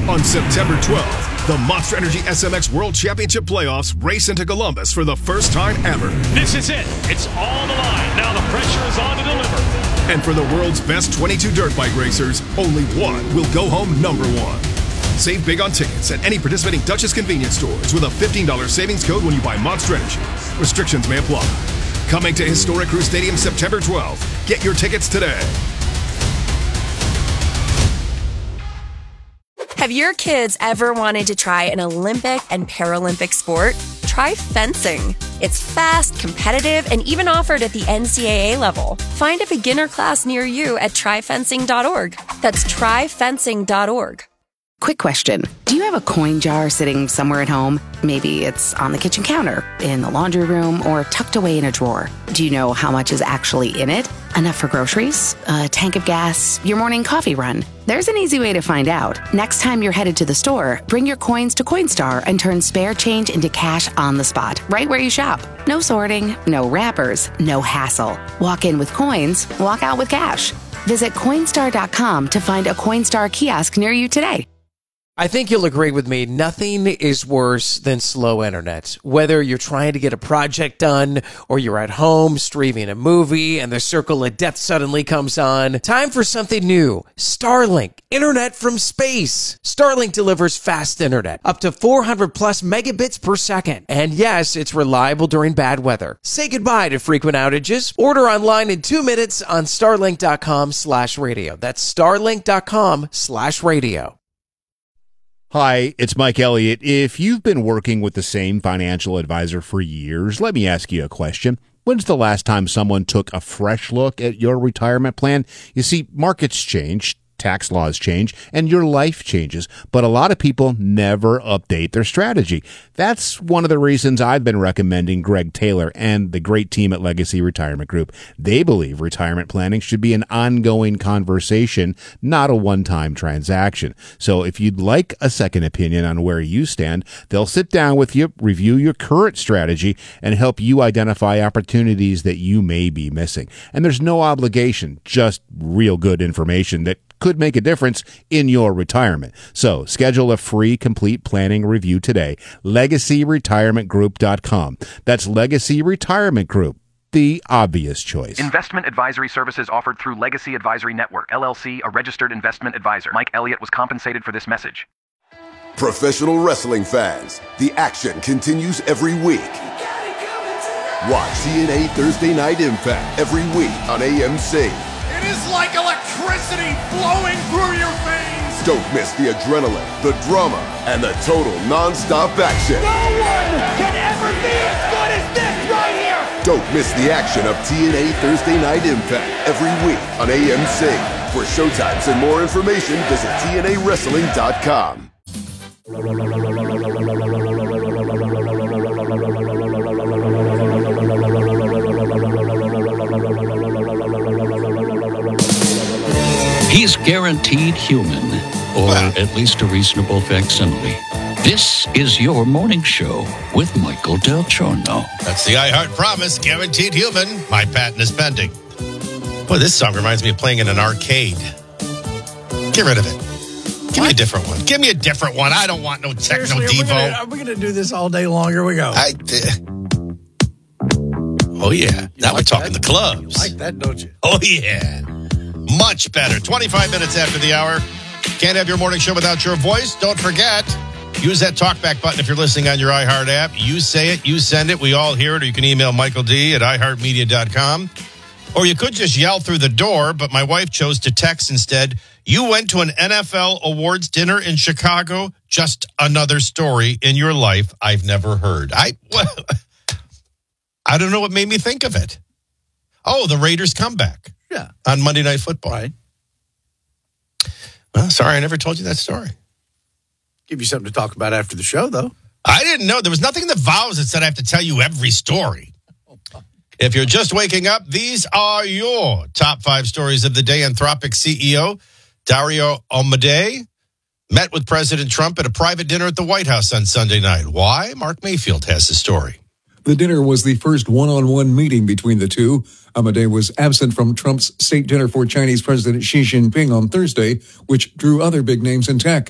On September 12th, the Monster Energy SMX World Championship Playoffs race into Columbus for the first time ever. This is it. It's all the line. Now the pressure is on to deliver. And for the world's best 22 dirt bike racers, only one will go home number one. Save big on tickets at any participating Dutchess convenience stores with a $15 savings code when you buy Monster Energy. Restrictions may apply. Coming to Historic Crew Stadium September 12th. Get your tickets today. Have your kids ever wanted to try an Olympic and Paralympic sport? Try fencing. It's fast, competitive, and even offered at the NCAA level. Find a beginner class near you at tryfencing.org. That's tryfencing.org. Quick question. Do you have a coin jar sitting somewhere at home? Maybe it's on the kitchen counter, in the laundry room, or tucked away in a drawer. Do you know how much is actually in it? Enough for groceries? A tank of gas? Your morning coffee run? There's an easy way to find out. Next time you're headed to the store, bring your coins to Coinstar and turn spare change into cash on the spot, right where you shop. No sorting, no wrappers, no hassle. Walk in with coins, walk out with cash. Visit Coinstar.com to find a Coinstar kiosk near you today. I think you'll agree with me. Nothing is worse than slow internet. Whether you're trying to get a project done or you're at home streaming a movie and the circle of death suddenly comes on. Time for something new. Starlink. Internet from space. Starlink delivers fast internet. Up to 400 plus megabits per second. And yes, it's reliable during bad weather. Say goodbye to frequent outages. Order online in 2 minutes on starlink.com/radio. That's starlink.com/radio. Hi, it's Mike Elliott. If you've been working with the same financial advisor for years, let me ask you a question. When's the last time someone took a fresh look at your retirement plan? You see, markets change, tax laws change, and your life changes, but a lot of people never update their strategy. That's one of the reasons I've been recommending Greg Taylor and the great team at Legacy Retirement Group. They believe retirement planning should be an ongoing conversation, not a one-time transaction. So if you'd like a second opinion on where you stand, they'll sit down with you, review your current strategy, and help you identify opportunities that you may be missing. And there's no obligation, just real good information that could make a difference in your retirement. So schedule a free complete planning review today. LegacyRetirementGroup.com. That's Legacy Retirement Group, the obvious choice. Investment advisory services offered through Legacy Advisory Network, LLC, a registered investment advisor. Mike Elliott was compensated for this message. Professional wrestling fans, the action continues every week. Watch TNA Thursday Night Impact every week on AMC. It is like electricity flowing through your veins. Don't miss the adrenaline, the drama, and the total non-stop action. No one can ever be as good as this right here. Don't miss the action of TNA Thursday Night Impact every week on AMC. For showtimes and more information, visit TNAWrestling.com. He's guaranteed human, or at least a reasonable facsimile. This is your morning show with Michael Del Giorno. That's the iHeart promise, guaranteed human. My patent is pending. Boy, this song reminds me of playing in an arcade. Get rid of it. Give me a different one. Give me a different one. I don't want no techno Devo. Are we going to do this all day long? Here we go. Oh, yeah. Now we're talking the clubs. You like that, don't you? Oh, yeah. Much better. 25 minutes after the hour. Can't have your morning show without your voice. Don't forget, use that talkback button if you're listening on your iHeart app. You say it, you send it, we all hear it. Or you can email Michael D at iHeartMedia.com. Or you could just yell through the door, but my wife chose to text instead. You went to an NFL awards dinner in Chicago. Just another story in your life I've never heard. I don't know what made me think of it. Oh, the Raiders comeback. Yeah. On Monday Night Football. Right. Well, sorry, I never told you that story. Give you something to talk about after the show, though. I didn't know. There was nothing in the vows that said I have to tell you every story. If you're just waking up, these are your top 5 stories of the day. Anthropic CEO Dario Amodei met with President Trump at a private dinner at the White House on Sunday night. Why? Mark Mayfield has the story. The dinner was the first one-on-one meeting between the two. Amodei was absent from Trump's state dinner for Chinese President Xi Jinping on Thursday, which drew other big names in tech.